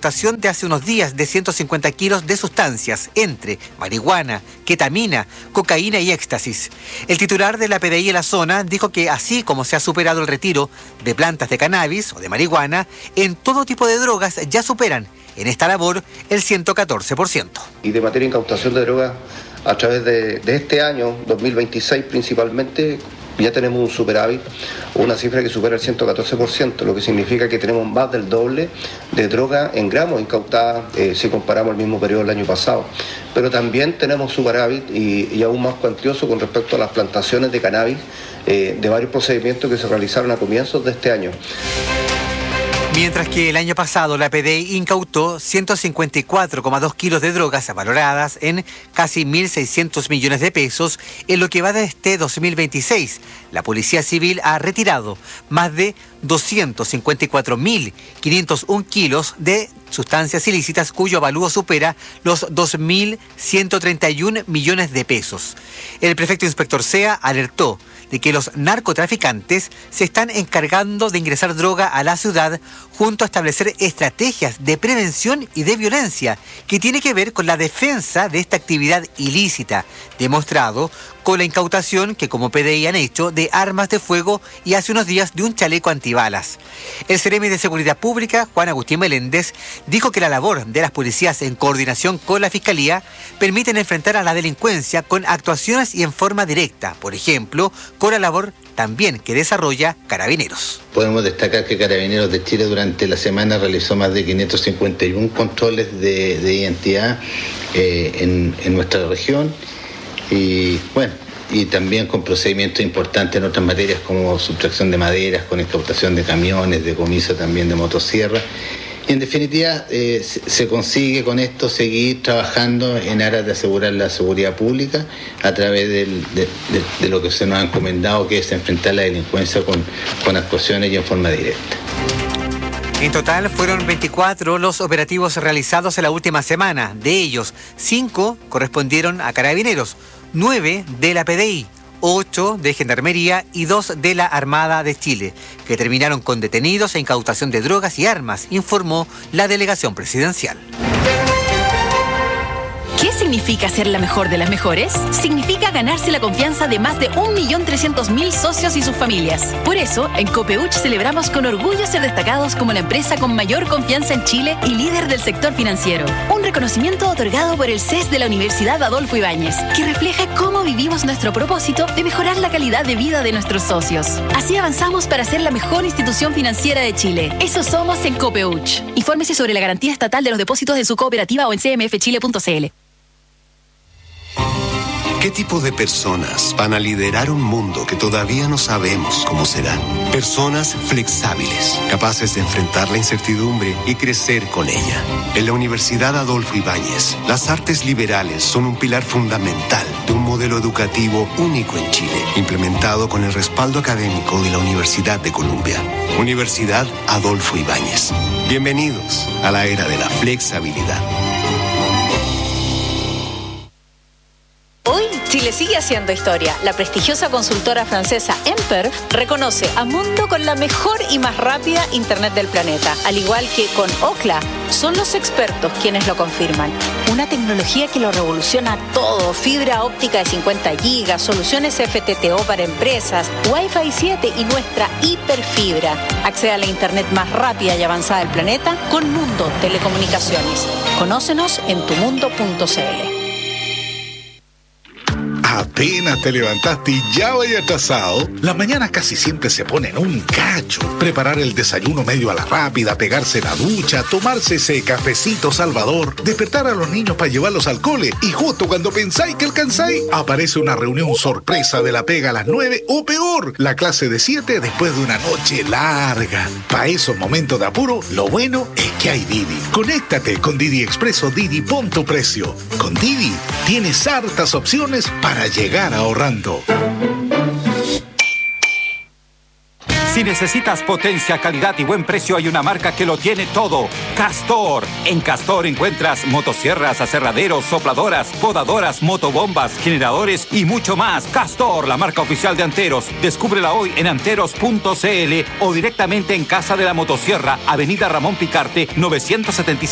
incautación de hace unos días de 150 kilos de sustancias, entre marihuana, ketamina, cocaína y éxtasis. El titular de la PDI en la zona dijo que así como se ha superado el retiro de plantas de cannabis o de marihuana, en todo tipo de drogas ya superan en esta labor el 114%. Y de materia de incautación de drogas, a través de este año, 2026 principalmente, ya tenemos un superávit, una cifra que supera el 114%, lo que significa que tenemos más del doble de droga en gramos incautadas si comparamos el mismo periodo del año pasado. Pero también tenemos superávit y aún más cuantioso con respecto a las plantaciones de cannabis de varios procedimientos que se realizaron a comienzos de este año. Mientras que el año pasado la PDI incautó 154,2 kilos de drogas valoradas en casi 1.600 millones de pesos, en lo que va de este 2026, la Policía Civil ha retirado más de 254.501 kilos de sustancias ilícitas cuyo avalúo supera los 2.131 millones de pesos. El prefecto inspector Sea alertó de que los narcotraficantes se están encargando de ingresar droga a la ciudad junto a establecer estrategias de prevención y de violencia que tiene que ver con la defensa de esta actividad ilícita, demostrado con la incautación que como PDI han hecho de armas de fuego y hace unos días de un chaleco antibalas. El Seremi de Seguridad Pública, Juan Agustín Meléndez, dijo que la labor de las policías en coordinación con la Fiscalía permiten enfrentar a la delincuencia con actuaciones y en forma directa, por ejemplo, con la labor también que desarrolla Carabineros. Podemos destacar que Carabineros de Chile durante la semana realizó más de 551 controles de identidad en nuestra región y también con procedimientos importantes en otras materias como sustracción de maderas, con incautación de camiones, decomiso también de motosierras. Y en definitiva se consigue con esto seguir trabajando en aras de asegurar la seguridad pública a través de lo que se nos ha encomendado, que es enfrentar la delincuencia con actuaciones y en forma directa. En total fueron 24 los operativos realizados en la última semana. De ellos, 5 correspondieron a Carabineros, 9 de la PDI, 8 de Gendarmería y 2 de la Armada de Chile, que terminaron con detenidos e incautación de drogas y armas, informó la delegación presidencial. ¿Qué significa ser la mejor de las mejores? Significa ganarse la confianza de más de 1.300.000 socios y sus familias. Por eso, en Copeuch celebramos con orgullo ser destacados como la empresa con mayor confianza en Chile y líder del sector financiero. Un reconocimiento otorgado por el CES de la Universidad Adolfo Ibáñez, que refleja cómo vivimos nuestro propósito de mejorar la calidad de vida de nuestros socios. Así avanzamos para ser la mejor institución financiera de Chile. Eso somos en Copeuch. Infórmese sobre la garantía estatal de los depósitos de su cooperativa o en cmfchile.cl. ¿Qué tipo de personas van a liderar un mundo que todavía no sabemos cómo será? Personas flexibles, capaces de enfrentar la incertidumbre y crecer con ella. En la Universidad Adolfo Ibáñez, las artes liberales son un pilar fundamental de un modelo educativo único en Chile, implementado con el respaldo académico de la Universidad de Columbia. Universidad Adolfo Ibáñez. Bienvenidos a la era de la flexibilidad. Hoy Chile sigue haciendo historia. La prestigiosa consultora francesa Emper reconoce a Mundo con la mejor y más rápida internet del planeta. Al igual que con Ookla, son los expertos quienes lo confirman. Una tecnología que lo revoluciona todo. Fibra óptica de 50 gigas, soluciones FTTO para empresas, Wi-Fi 7 y nuestra hiperfibra. Accede a la internet más rápida y avanzada del planeta con Mundo Telecomunicaciones. Conócenos en tumundo.cl. Apenas te levantaste y ya vaya atrasado. Las mañanas casi siempre se ponen un cacho. Preparar el desayuno medio a la rápida, pegarse la ducha, tomarse ese cafecito salvador, despertar a los niños para llevarlos al cole y justo cuando pensáis que alcanzáis, aparece una reunión sorpresa de la pega a las 9 o peor, la clase de 7 después de una noche larga. Para esos momentos de apuro, lo bueno es que hay Didi. Conéctate con Didi Expreso Didi, pon tu precio. Con Didi tienes hartas opciones para llegar ahorrando. Si necesitas potencia, calidad y buen precio, hay una marca que lo tiene todo. Castor. En Castor encuentras motosierras, aserraderos, sopladoras, podadoras, motobombas, generadores y mucho más. Castor, la marca oficial de Anteros. Descúbrela hoy en anteros.cl o directamente en Casa de la Motosierra, Avenida Ramón Picarte, 975.